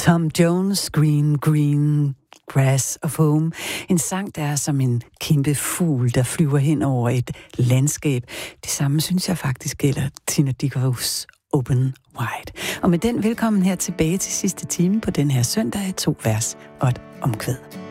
Tom Jones, Green, Green Grass of Home. En sang, der er som en kæmpe fugl, der flyver hen over et landskab. Det samme synes jeg faktisk gælder Tina Dickows Open Wide. Og med den velkommen her tilbage til sidste time på den her søndag i 2 vers og et omkvæd.